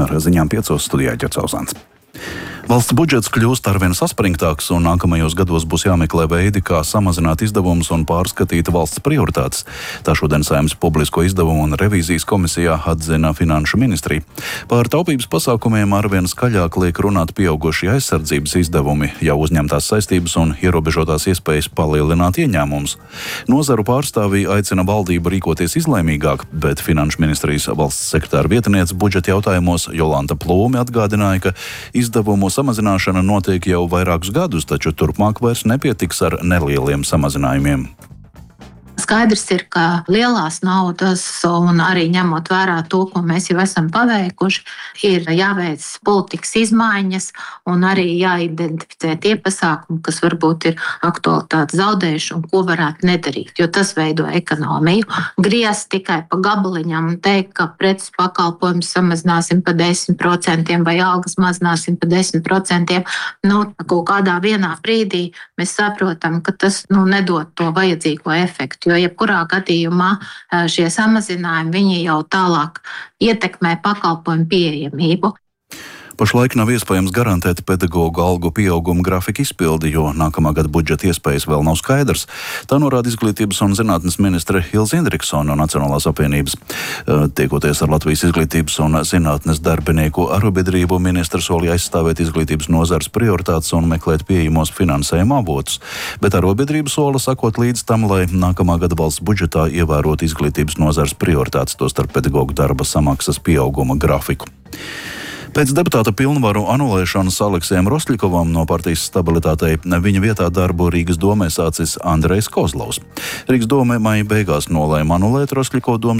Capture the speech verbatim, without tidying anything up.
Ar ziņām piecos studijā Ģercauzāns. Valsts budžets kļūst arvien saspringtāks, un nākamajos gados būs jāmeklē veidi, kā samazināt izdevumus un pārskatīt valsts prioritātes. Tā šodien Saeimas publisko izdevumu un revīzijas komisijā atzina Finanšu ministrija. Par taupības pasākumiem arvien skaļāk liek runāt pieaugušie aizsardzības izdevumi, jau uzņemtās saistības un ierobežotās iespējas palielināt ieņēmumus. Nozaru pārstāvji aicina valdību rīkoties izlēmīgāk, bet Finanšu ministrijas valsts sekretāra vietniece budžeta jautājumos Jolanta Plūme atgādināja, ka izdevumu samazināšana notiek jau vairākus gadus, taču turpmāk vairs nepietiks ar nelieliem samazinājumiem. Skaidrs ir, ka lielās naudas un arī ņemot vērā to, ko mēs jau esam paveikuši, ir jāveic politikas izmaiņas un arī jāidentificē tie pasākumi, kas varbūt ir aktualitāti zaudējuši un ko varētu nedarīt, jo tas veido ekonomiju. Griezt tikai pa gabaliņam un teikt, ka preces pakalpojumus samazināsim pa desmit procentiem vai algas mazināsim pa desmit procentiem, nu, kaut kādā vienā brīdī mēs saprotam, ka tas nu, nedod to vajadzīgo efektu. Jo jebkurā gadījumā šie samazinājumi viņi jau tālāk ietekmē pakalpojumu pieejamību. Pašlaik nav iespējams garantēt pedagoģu algu pieaugumu grafiku izpildi, jo nākamā gada budžeta iespējas vēl nav skaidrs. Tā norāda Izglītības un zinātnes ministre Ilze Indriksone no Nacionālās apvienības. Tiekoties ar Latvijas izglītības un zinātnes darbinieku arobiedrību, ministre solīja aizstāvēt izglītības nozares prioritātes un meklēt pieejamos finansējuma avotus. Bet arobiedrība sola sakot līdz tam, lai nākamā gada valsts budžetā ievērot izglītības nozares prioritātes, tostarp pedagoģu darba samaksas pieauguma grafiku. Pēc deputāta pilnvaru anulēšanas Aleksejam Rosļikovam no partijas Stabilitātei viņa vietā darbu Rīgas domē sācis Andrejs Kozlovs. Rīgas dome maija beigās nolēma anulēt Rosļikovu domas